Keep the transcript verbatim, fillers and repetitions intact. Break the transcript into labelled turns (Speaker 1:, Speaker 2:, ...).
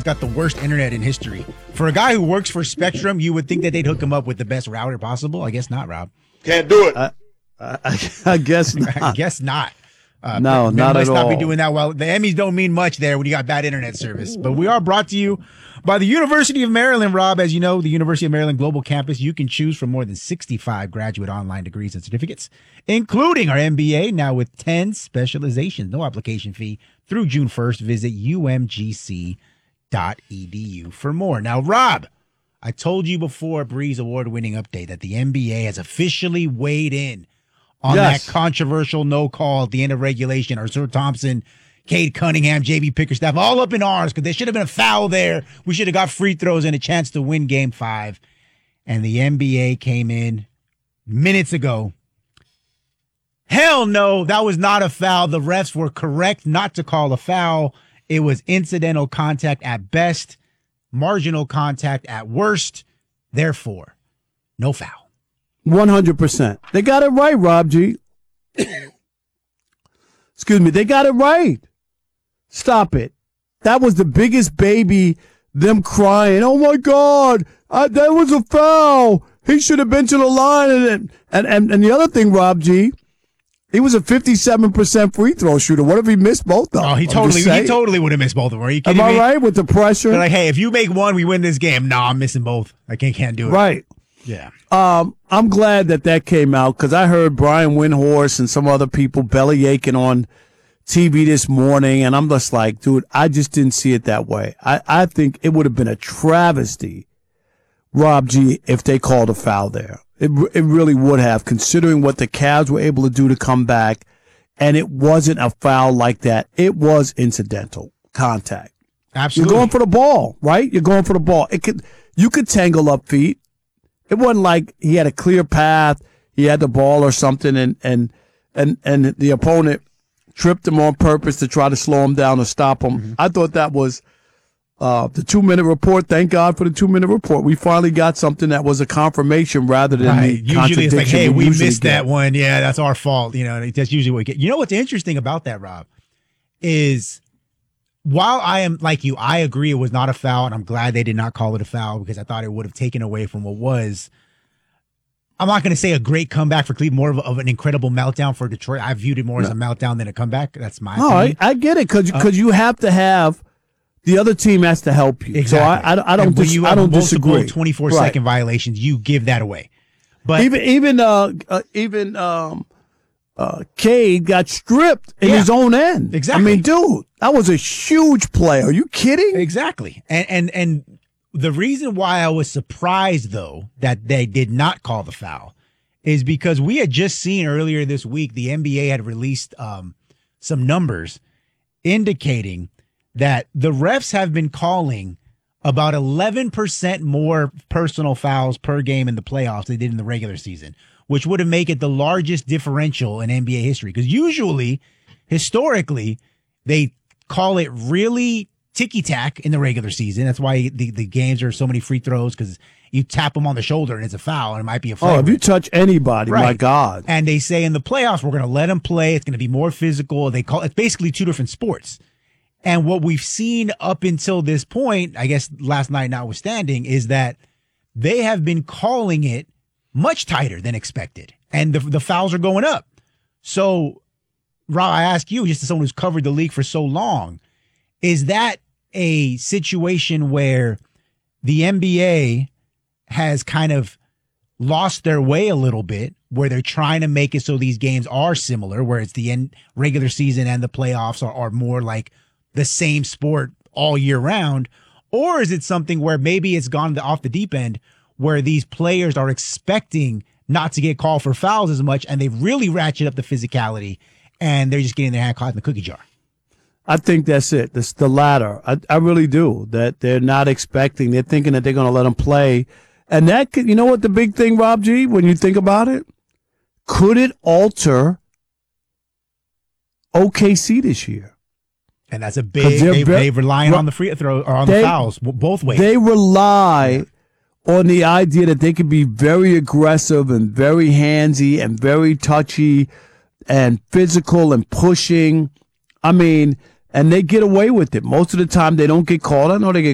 Speaker 1: got the worst internet in history. For a guy who works for Spectrum, you would think that they'd hook him up with the best router possible. I guess not, Rob.
Speaker 2: Can't do it.
Speaker 3: I, I, I guess not.
Speaker 1: I guess not. Uh,
Speaker 3: no,
Speaker 1: men
Speaker 3: not
Speaker 1: must
Speaker 3: at
Speaker 1: not
Speaker 3: all.
Speaker 1: be doing that well. The Emmys don't mean much there when you got bad internet service. But we are brought to you by the University of Maryland, Rob. As you know, the University of Maryland Global Campus, you can choose from more than sixty-five graduate online degrees and certificates, including our M B A, now with ten specializations. No application fee through June first. Visit U M G C dot E D U for more. Now, Rob, I told you before Breeze award-winning update that the N B A has officially weighed in on
Speaker 3: yes.
Speaker 1: that controversial no call at the end of regulation. Arthur Thompson, Cade Cunningham, J B Pickerstaff, all up in arms because there should have been a foul there. We should have got free throws and a chance to win game five. And the N B A came in minutes ago. Hell no, that was not a foul. The refs were correct not to call a foul. It was incidental contact at best, marginal contact at worst. Therefore, no foul.
Speaker 3: one hundred percent. They got it right, Rob G. Excuse me. They got it right. Stop it. That was the biggest baby, them crying, oh, my God, I, that was a foul. He should have been to the line. And, and, and, and the other thing, Rob G., he was a fifty-seven percent free throw shooter. What if he missed both of them?
Speaker 1: Oh, he totally he totally would have missed both of them. Are you kidding
Speaker 3: Am I
Speaker 1: me?
Speaker 3: right with the pressure?
Speaker 1: They're like, hey, if you make one, we win this game. No, I'm missing both. I can't, can't do it.
Speaker 3: Right.
Speaker 1: Yeah.
Speaker 3: Um, I'm glad that that came out because I heard Brian Windhorst and some other people belly aching on T V this morning, and I'm just like, dude, I just didn't see it that way. I, I think it would have been a travesty, Rob G., if they called a foul there. It it really would have, considering what the Cavs were able to do to come back, and it wasn't a foul like that. It was incidental contact.
Speaker 1: Absolutely.
Speaker 3: You're going for the ball, right? You're going for the ball. It could you could tangle up feet. It wasn't like he had a clear path, he had the ball or something, and and and, and the opponent tripped him on purpose to try to slow him down or stop him. Mm-hmm. I thought that was uh, the two-minute report. Thank God for the two-minute report. We finally got something that was a confirmation rather than
Speaker 1: right.
Speaker 3: the
Speaker 1: Usually
Speaker 3: contradiction.
Speaker 1: it's like, hey, we,
Speaker 3: we
Speaker 1: missed
Speaker 3: get.
Speaker 1: that one. Yeah, that's our fault. You know, that's usually what we get. You know what's interesting about that, Rob, is while I am like you, I agree it was not a foul, and I'm glad they did not call it a foul because I thought it would have taken away from what was, I'm not going to say a great comeback for Cleveland, more of, of an incredible meltdown for Detroit. I viewed it more no. as a meltdown than a comeback. That's my
Speaker 3: no,
Speaker 1: opinion.
Speaker 3: I, I get it because
Speaker 1: uh,
Speaker 3: you have to have the other team has to help you.
Speaker 1: Exactly.
Speaker 3: So I, I, I don't, dis-
Speaker 1: you
Speaker 3: I don't
Speaker 1: multiple
Speaker 3: disagree.
Speaker 1: twenty-four
Speaker 3: right.
Speaker 1: second violations, you give that away. But
Speaker 3: even even uh, uh even um uh Cade got stripped in
Speaker 1: yeah,
Speaker 3: his own end.
Speaker 1: Exactly.
Speaker 3: I mean, dude, that was a huge play. Are you kidding?
Speaker 1: Exactly. And and and the reason why I was surprised though that they did not call the foul is because we had just seen earlier this week the N B A had released um some numbers indicating that the refs have been calling about eleven percent more personal fouls per game in the playoffs than they did in the regular season, which would have made it the largest differential in N B A history. Because usually, historically, they call it really ticky-tack in the regular season. That's why the, the games are so many free throws, because you tap them on the shoulder and it's a foul and it might be a foul.
Speaker 3: Oh, if you touch anybody,
Speaker 1: right.
Speaker 3: my God.
Speaker 1: And they say in the playoffs, we're going to let them play. It's going to be more physical. They call it's basically two different sports. And what we've seen up until this point, I guess last night notwithstanding, is that they have been calling it much tighter than expected. And the, the fouls are going up. So, Rob, I ask you, just as someone who's covered the league for so long, is that a situation where the N B A has kind of lost their way a little bit, where they're trying to make it so these games are similar, where it's the end regular season and the playoffs are, are more like the same sport all year round? Or is it something where maybe it's gone off the deep end, where these players are expecting not to get called for fouls as much, and they've really ratcheted up the physicality, and they're just getting their hand caught in the cookie jar?
Speaker 3: I think that's it. That's the latter. I, I really do. That they're not expecting. They're thinking that they're going to let them play. And that could, you know what the big thing, Rob G., when you think about it? Could it alter O K C this year?
Speaker 1: And that's a big, they, they relying on the free throw or on they, the fouls both ways.
Speaker 3: They rely yeah. on the idea that they could be very aggressive and very handsy and very touchy and physical and pushing. I mean, and they get away with it. Most of the time they don't get called. I know they get